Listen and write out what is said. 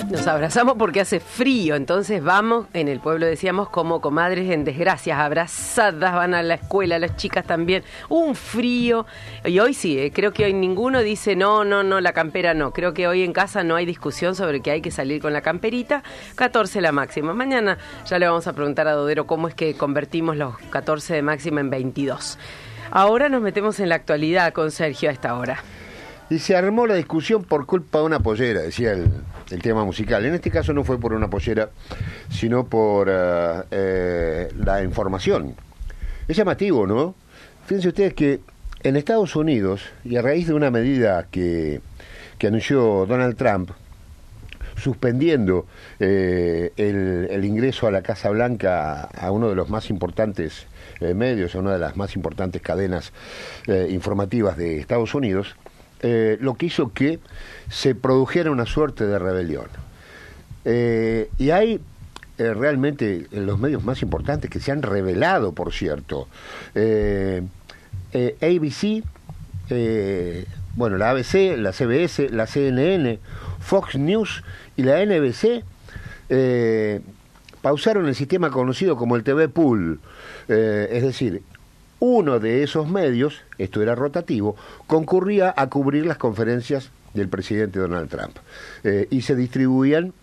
Nos abrazamos porque hace frío, entonces vamos, en el pueblo decíamos, como comadres en desgracias, abrazadas, van a la escuela, las chicas también, un frío, y hoy sí, creo que hoy ninguno dice no, la campera no, creo que hoy en casa no hay discusión sobre que hay que salir con la camperita, 14 la máxima, mañana ya le vamos a preguntar a Dodero cómo es que convertimos los 14 de máxima en 22. Ahora nos metemos en la actualidad con Sergio a esta hora. Y se armó la discusión por culpa de una pollera, decía el tema musical. En este caso no fue por una pollera, sino por la información. Es llamativo, ¿no? Fíjense ustedes que en Estados Unidos, y a raíz de una medida que anunció Donald Trump, suspendiendo el ingreso a la Casa Blanca a uno de los más importantes medios, a una de las más importantes cadenas informativas de Estados Unidos, lo que hizo que se produjera una suerte de rebelión. Y hay realmente los medios más importantes que se han rebelado, por cierto. ABC, bueno, la ABC, la CBS, la CNN, Fox News y la NBC pausaron el sistema conocido como el TV Pool, es decir, uno de esos medios, esto era rotativo, concurría a cubrir las conferencias del presidente Donald Trump y se distribuían